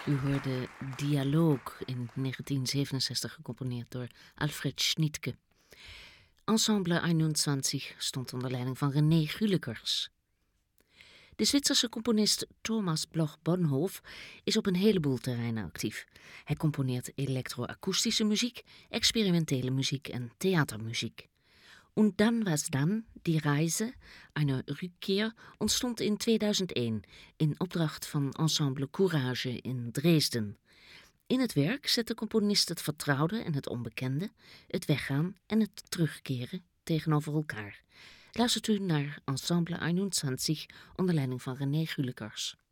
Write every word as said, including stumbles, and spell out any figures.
U hoorde Dialoog in negentien zevenenzestig gecomponeerd door Alfred Schnittke. Ensemble eenentwintig stond onder leiding van René Gulekers. De Zwitserse componist Thomas Bloch-Bonhof is op een heleboel terreinen actief. Hij componeert elektroakoestische muziek, experimentele muziek en theatermuziek. Und dann was dann, die Reise, eine Rückkehr, ontstond in tweeduizend één in opdracht van Ensemble Courage in Dresden. In het werk zet de componist het vertrouwde en het onbekende, het weggaan en het terugkeren tegenover elkaar. Luistert u naar Ensemble eenentwintig onder leiding van René Gulekers.